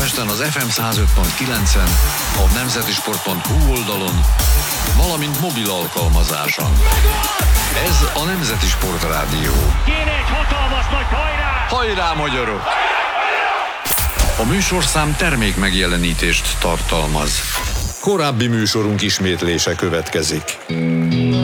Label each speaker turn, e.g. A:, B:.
A: Budapesten az FM 105.9-en, a nemzetisport.hu oldalon, valamint mobil alkalmazáson. Ez a Nemzeti Sport Rádió.
B: Kéne egy hatalmas nagy hajrá!
A: Hajrá, magyarok! A műsorszám termék megjelenítést tartalmaz. Korábbi műsorunk ismétlése következik.